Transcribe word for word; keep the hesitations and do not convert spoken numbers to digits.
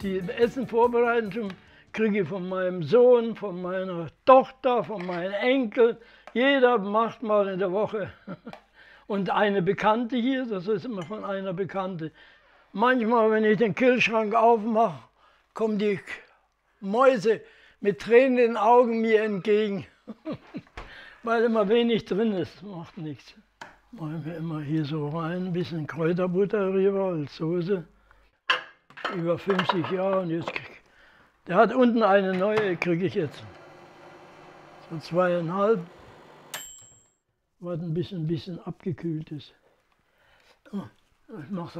die Essen vorbereiten, schon kriege ich von meinem Sohn, von meiner Tochter, von meinen Enkeln. Jeder macht mal in der Woche. Und eine Bekannte hier, das ist immer von einer Bekannte. Manchmal, wenn ich den Kühlschrank aufmache, kommen die Mäuse mit Tränen in den Augen mir entgegen. Weil immer wenig drin ist, macht nichts. Machen wir immer hier so rein, ein bisschen Kräuterbutter rüber als Soße. Über fünfzig Jahre und jetzt krieg, der hat unten eine neue, kriege ich jetzt. So zweieinhalb, was ein bisschen, ein bisschen abgekühlt ist. Ich mach's